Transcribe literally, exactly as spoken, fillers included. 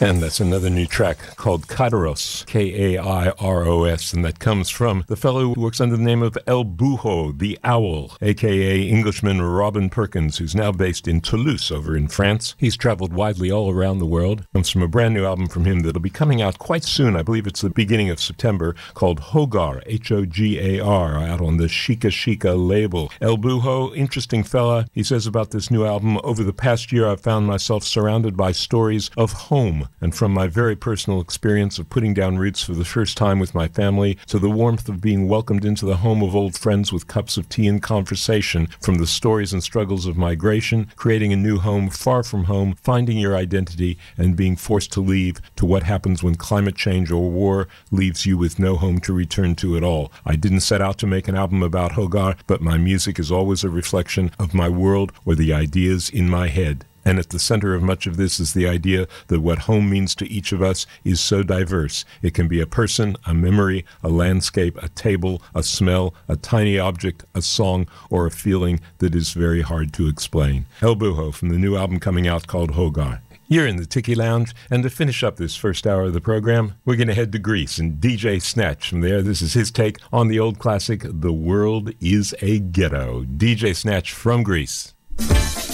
And that's another new track called Kairos, K A I R O S, and that comes from the fellow who works under the name of El Buho, the Owl, a k a. Englishman Robin Perkins, who's now based in Toulouse over in France. He's traveled widely all around the world. Comes from a brand new album from him that'll be coming out quite soon. I believe it's the beginning of September, called Hogar, H O G A R, out on the Shika Shika label. El Buho, interesting fella. He says about this new album, over the past year I've found myself surrounded by stories of home. And from my very personal experience of putting down roots for the first time with my family to the warmth of being welcomed into the home of old friends with cups of tea and conversation, from the stories and struggles of migration, creating a new home far from home, finding your identity, and being forced to leave, to what happens when climate change or war leaves you with no home to return to at all. I didn't set out to make an album about Hogar, but my music is always a reflection of my world or the ideas in my head. And at the center of much of this is the idea that what home means to each of us is so diverse. It can be a person, a memory, a landscape, a table, a smell, a tiny object, a song, or a feeling that is very hard to explain. El Buho from the new album coming out called Hogar. You're in the Tiki Lounge, and to finish up this first hour of the program, we're going to head to Greece and D J Snatch from there. This is his take on the old classic, The World is a Ghetto. D J Snatch from Greece.